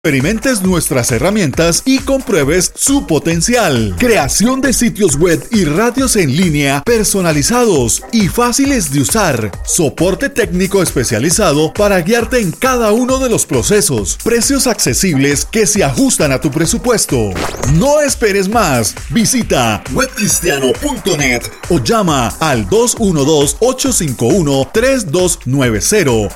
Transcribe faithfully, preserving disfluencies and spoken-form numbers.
Experimentes nuestras herramientas y compruebes su potencial. Creación de sitios web y radios en línea personalizados y fáciles de usar. Soporte técnico especializado para guiarte en cada uno de los procesos. Precios accesibles que se ajustan a tu presupuesto. No esperes más. Visita web cristiano punto net o llama al dos uno dos, ocho cinco uno, tres dos nueve cero